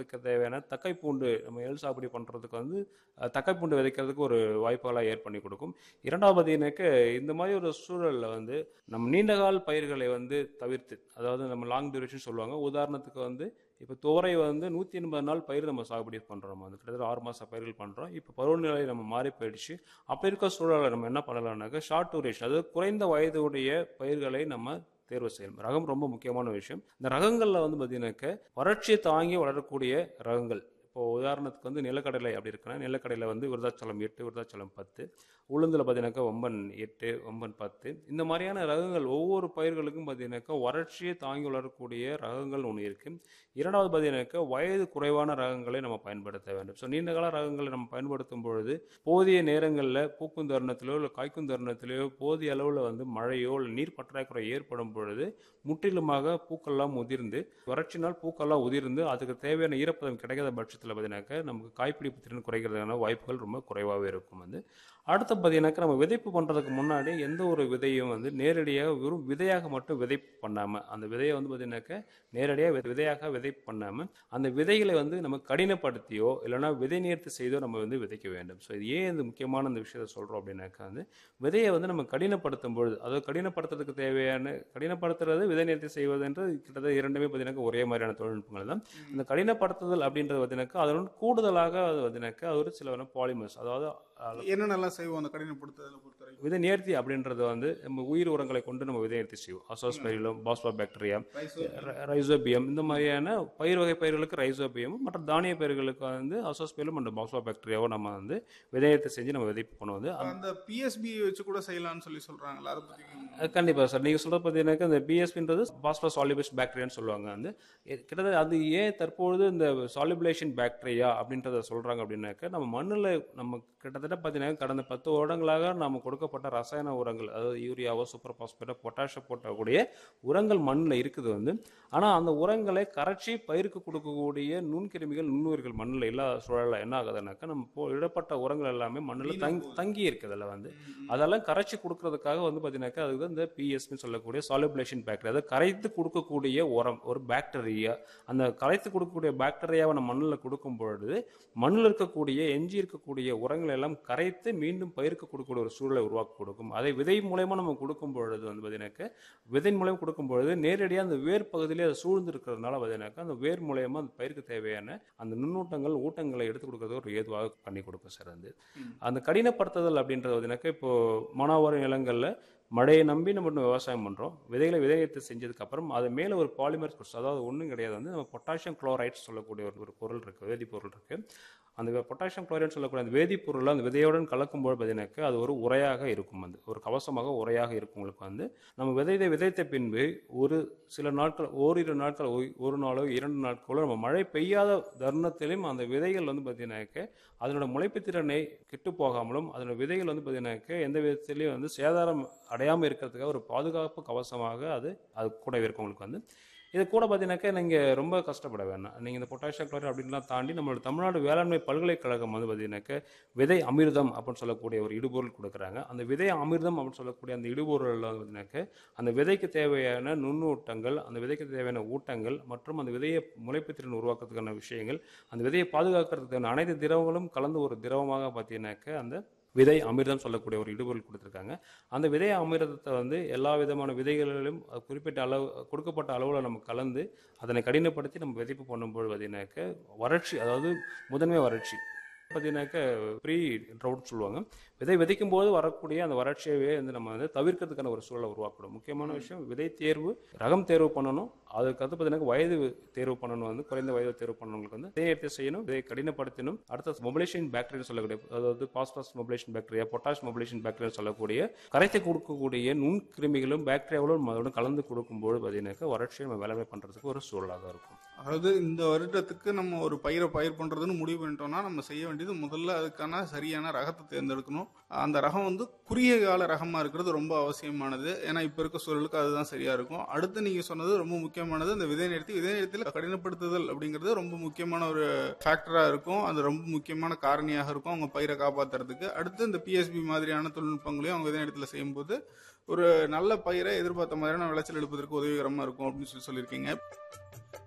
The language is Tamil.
விதைக்கிறதுக்கு தேவையான தக்கை பூண்டு நம்ம எள் சாகுபடி பண்ணுறதுக்கு வந்து தக்கை பூண்டு விதைக்கிறதுக்கு ஒரு வாய்ப்புகளாக ஏற்பண்ணி கொடுக்கும். இரண்டாவது பார்த்தீங்கன்னாக்க இந்த மாதிரி ஒரு சூழலில் வந்து நம்ம நீண்டகால பயிர்களை வந்து தவிர்த்து, அதாவது நம்ம லாங் டியூரேஷன் சொல்லுவாங்க. உதாரணத்துக்கு வந்து இப்போ துவரை வந்து 180 நாள் பயிர் நம்ம சாகுபடி பண்ணுறோம். வந்து கிட்டத்தட்ட 6 மாத பயிர்கள் பண்ணுறோம். இப்போ பருவநிலை நம்ம மாறி போயிடுச்சு. அப்போ இருக்க சூழலை நம்ம என்ன பண்ணலாம்னாக்கா ஷார்ட் டூரேஷன், அதாவது குறைந்த வயதுடைய பயிர்களை நம்ம தேர்வு செய்யணும். ரகம் ரொம்ப முக்கியமான விஷயம். இந்த ரகங்களில் வந்து பார்த்தீங்கன்னாக்க வறட்சியை தாங்கி வளரக்கூடிய ரகங்கள். இப்போ உதாரணத்துக்கு வந்து நிலக்கடலை அப்படி இருக்குன்னா, நிலக்கடலை வந்து விருதாச்சலம் 8, விருதாச்சலம் 10, உளுந்தில் பார்த்தீங்கன்னாக்கா ஒம்பன் 8, ஒம்பன் 10, இந்த மாதிரியான ரகங்கள் ஒவ்வொரு பயிர்களுக்கும் பார்த்தீங்கன்னாக்கா வறட்சியை தாங்கி வளரக்கூடிய ரகங்கள் ஒன்று இருக்குது. இரண்டாவது பார்த்தீங்கன்னாக்கா வயது குறைவான ரகங்களை நம்ம பயன்படுத்த வேண்டும். ஸோ நீண்டகால ரகங்களை நம்ம பயன்படுத்தும் பொழுது போதிய நேரங்களில் பூக்கும் தருணத்திலோ இல்லை காய்க்கும் தருணத்திலோ போதிய அளவில் வந்து மழையோ இல்லை நீர் பற்றாக்குறை ஏற்படும் பொழுது முற்றிலுமாக பூக்கள்லாம் உதிர்ந்து, வறட்சினால் பூக்கள்லாம் உதிர்ந்து அதுக்கு தேவையான ஈரப்பதம் கிடைக்காத பட்சத்தில் பார்த்தீங்கன்னாக்கா நமக்கு காய்ப்பிடிப்பு திறன் குறைக்கிறதுக்கான வாய்ப்புகள் ரொம்ப குறைவாகவே இருக்கும். வந்து அடுத்து பார்த்தீங்கன்னாக்கா நம்ம விதைப்பு பண்ணுறதுக்கு முன்னாடி எந்த ஒரு விதையும் வந்து நேரடியாக வெறும் விதையாக மட்டும் விதைப்பு பண்ணாமல், அந்த விதையை வந்து பார்த்தீங்கன்னாக்கா நேரடியாக விதையாக விதைப்பு பண்ணாமல் அந்த விதைகளை வந்து நம்ம கடினப்படுத்தியோ இல்லைனா விதை நேர்த்தி செய்தோ நம்ம வந்து விதைக்க வேண்டும். ஸோ இது ஏன் இந்த முக்கியமான இந்த விஷயத்தை சொல்கிறோம் அப்படின்னாக்கா வந்து விதையை வந்து நம்ம கடினப்படுத்தும் பொழுது, அதாவது கடினப்படுத்துறதுக்கு தேவையான கடினப்படுத்துறது விதை நேர்த்தி செய்வதுன்றது கிட்டத்தட்ட இரண்டுமே பார்த்தீங்கன்னா ஒரே மாதிரியான தொழில்நுட்பங்கள் தான். இந்த கடினப்படுத்துதல் அப்படின்றது பார்த்தீங்கன்னாக்கா அதனுடன் கூடுதலாக அது பார்த்தீங்கன்னாக்கா ஒரு சில பாலிமர்ஸ், அதாவது என்னென்னலாம் செய்வோம் அந்த கடினப்படுத்துதலை பொறுத்தவரை? விதை நேர்த்தி அப்படின்றது வந்து நம்ம உயிர் உரங்களை கொண்டு நம்ம விதை நேர்த்தி செய்வோம். அசோஸ்பைரிலம், பாஸ்போபாக்டீரியா, ரைசோபியம், இந்த மாதிரியான பயிர் வகை பயிர்களுக்கு ரைசோபியம், மற்ற தானிய பயிர்களுக்கு வந்து அசோஸ்பைரிலம் அண்ட் பாஸ்போபாக்டீரியாவை நம்ம வந்து விதை நேர்த்தி செஞ்சு நம்ம விதைப்பு பண்ணுவோம். அந்த பிஎஸ்பி வச்சு கூட செய்யலாம்னு சொல்றாங்களா? அதை பற்றி கண்டிப்பாக சார், நீங்கள் சொல்கிறது பார்த்தீங்கன்னாக்கா இந்த பிஎஸ்பின்றது பாஸ்பரஸ் சால்யுபிள் பாக்டீரியான்னு சொல்லுவாங்க. வந்து கிட்டத்தட்ட அது ஏன் தற்பொழுது இந்த சால்யுபிளேஷன் பாக்டீரியா அப்படின்றத சொல்கிறாங்க அப்படின்னாக்கா, நம்ம மண்ணில் நம்ம கிட்டத்தட்ட பார்த்தீங்கன்னா கடந்த 10 வருடங்களாக நம்ம கொடுக்கப்பட்ட ரசாயன உரங்கள், அதாவது யூரியாவோ சூப்பர் பாஸ்பேட்டோ பொட்டாஷியம் போட்டக்கூடிய உரங்கள் மண்ணில் இருக்குது. வந்து ஆனால் அந்த உரங்களை கரைச்சி பயிருக்கு கொடுக்கக்கூடிய நுண்கிருமிகள் நுண்ணுயிர்கள் மண்ணில் இல்லாத சூழலில் என்ன ஆகுதுன்னாக்கா நம்ம இடப்பட்ட உரங்கள் எல்லாமே மண்ணில் தங்கி இருக்குதுல்ல. வந்து அதெல்லாம் கரைச்சி கொடுக்கறதுக்காக வந்து பார்த்தீங்கன்னாக்கா அதுக்கு இந்த பிஎஸ்பின்னு சொல்லக்கூடிய சால்யுபிளேஷன் பாக்டீரியா, அதை கரைத்து கொடுக்கக்கூடிய உரம், ஒரு பாக்டீரியா. அந்த கரைத்து கொடுக்கக்கூடிய பாக்டீரியாவை நம்ம மண்ணில் கொடுக்கும் பொழுது மண்ணில் இருக்கக்கூடிய எஞ்சி இருக்கக்கூடிய உரங்களை எல்லாம் கரைத்து மீண்டும் பயிருக்கு கொடுக்கக்கூடிய ஒரு சூழலை உருவாக்கி கொடுக்கும். அதை விதை மூலயமா நம்ம கொடுக்கும் பொழுது வந்து பார்த்தீங்கன்னாக்கா விதை மூலம் கொடுக்கும் பொழுது நேரடியாக அந்த வேர் பகுதியிலே அதை சூழ்ந்து இருக்கிறதுனால பார்த்தீங்கன்னாக்கா அந்த வேர் மூலயமா அந்த பயிருக்கு தேவையான அந்த நுண்ணூட்டங்கள் ஊட்டங்களை எடுத்து கொடுக்கறது ஒரு ஏதுவாக பண்ணி கொடுக்கும் சார். அந்த கடினப்படுத்துதல் அப்படின்றது பார்த்தீங்கன்னாக்கா இப்போ மானாவாரி நிலங்களில் மழையை நம்பி நம்ம விவசாயம் பண்ணுறோம். விதைகளை விதையத்தை செஞ்சதுக்கு அப்புறம் அது மேலே ஒரு பாலிமர், அதாவது ஒன்றும் கிடையாது, வந்து நம்ம பொட்டாசியம் குளோரைட்ஸ் சொல்லக்கூடிய ஒரு பொருள் இருக்குது, வேதிப்பொருள் இருக்குது. அந்த பொட்டாசியம் குளோரைட் சொல்லக்கூடிய அந்த வேதிப்பொருள் அந்த விதையுடன் கலக்கும்போது பார்த்தீங்கன்னாக்கா அது ஒரு உரையாக இருக்கும், வந்து ஒரு கவசமாக உரையாக இருக்கும். உங்களுக்கு வந்து நம்ம விதைத்த பின்பு ஒரு சில நாட்கள், ஓரிரு நாட்கள், ஒரு நாளோ 2 நாட்களோ நம்ம மழை பெய்யாத தருணத்திலும் அந்த விதைகள் வந்து பார்த்தீங்கன்னாக்கா அதனோட முளைப்பு திறனை கெட்டு போகாமலும் அதனோட விதைகள் வந்து பார்த்தீங்கன்னாக்கா எந்த விதத்திலையும் வந்து சேதாரம் அடையாமல் இருக்கிறதுக்காக ஒரு பாதுகாப்பு கவசமாக அது கூட இருக்கும். உங்களுக்கு வந்து இது கூட பார்த்தீங்கன்னாக்கா நீங்கள் ரொம்ப கஷ்டப்பட வேணாம். நீங்கள் இந்த பொட்டாசியம் குளோரைட் அப்படின்லாம் தாண்டி நம்மளோட தமிழ்நாடு வேளாண்மை பல்கலைக்கழகம் வந்து பார்த்தீங்கன்னாக்கா விதை அமிர்தம் அப்படின்னு சொல்லக்கூடிய ஒரு இடுபொருள் கொடுக்குறாங்க. அந்த விதை அமிர்தம் அப்படின்னு சொல்லக்கூடிய அந்த இடுபொருளில் வந்து பார்த்தீங்கன்னாக்கா அந்த விதைக்கு தேவையான நுண்ணூட்டங்கள், அந்த விதைக்கு தேவையான ஊட்டங்கள் மற்றும் அந்த விதையை முளைப்பு திறன் உருவாக்குறதுக்கான விஷயங்கள், அந்த விதையை பாதுகாக்கிறதுக்கான அனைத்து திரவங்களும் கலந்து ஒரு திரவமாக பார்த்தீங்கன்னாக்கா அந்த விதை அமிர்தம் சொல்லக்கூடிய ஒரு இடுபொருள் கொடுத்துருக்காங்க. அந்த விதை அமிர்தத்தை வந்து எல்லா விதமான விதைகளிலும் குறிப்பிட்ட அளவு கொடுக்கப்பட்ட அளவில் நம்ம கலந்து அதனை கடினப்படுத்தி நம்ம விதைப்பு பண்ணும்போது பார்த்தீங்கன்னாக்க வறட்சி, அதாவது முதன்மை வறட்சி பார்த்தீங்கன்னாக்கா ப்ரீ ட்ரவுட் சொல்லுவாங்க, விதை விதைக்கும் போது வரக்கூடிய அந்த வறட்சியவே வந்து நம்ம வந்து தவிர்க்கிறதுக்கான ஒரு சூழலை உருவாக்கணும். முக்கியமான விஷயம் விதை தேர்வு, ரகம் தேர்வு பண்ணணும். அதுக்கடுத்து பார்த்தீங்கன்னா வயது தேர்வு பண்ணணும், வந்து குறைந்த வயது தேர்வு பண்ணவங்களுக்கு வந்து விதையத்தை செய்யணும், விதை கடினப்படுத்தணும். அடுத்த மொபிலேஷன் பாக்டீரியா சொல்லக்கூடிய, அதாவது phosphorus mobilisation bacteria, potash mobilisation bacteria சொல்லக்கூடிய கரைத்து கொடுக்கக்கூடிய நுண்கிருமிகளும் பாக்டீரியாவும் அதோட கலந்து கொடுக்கும்போது பார்த்தீங்கன்னாக்கா வறட்சியை நம்ம வேலை பண்ணுறதுக்கு ஒரு சூழலாக இருக்கும். அதாவது இந்த வருடத்துக்கு நம்ம ஒரு பயிர் பண்றதுன்னு முடிவு பண்ணிட்டோம்னா நம்ம செய்ய வேண்டியது முதல்ல அதுக்கான சரியான ரகத்தை தேர்ந்தெடுக்கணும். அந்த ரகம் வந்து குறுகிய கால ரகமா இருக்கிறது ரொம்ப அவசியமானது. ஏன்னா இப்ப இருக்க சூழலுக்கு அதுதான் சரியா இருக்கும். அடுத்து நீங்க சொன்னது ரொம்ப முக்கியமானது, இந்த விதை நிறுத்தத்தில் கடினப்படுத்துதல் அப்படிங்கிறது ரொம்ப முக்கியமான ஒரு ஃபேக்டரா இருக்கும். அது ரொம்ப முக்கியமான காரணியாக இருக்கும் அவங்க பயிரை காப்பாத்துறதுக்கு. அடுத்து இந்த பிஎஸ்பி மாதிரியான தொழில்நுட்பங்களையும் அவங்க விதை நிறுத்தத்தில் செய்யும்போது ஒரு நல்ல பயிரை எதிர்பார்த்த மாதிரியான விளைச்சல் எடுப்பதற்கு உதவிகரமா இருக்கும் அப்படின்னு சொல்லியிருக்கீங்க.